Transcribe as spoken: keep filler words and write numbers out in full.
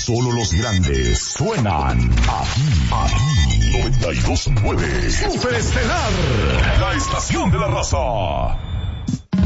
Solo los grandes suenan aquí, aquí. noventa y dos punto nueve Superestelar, la estación de la raza.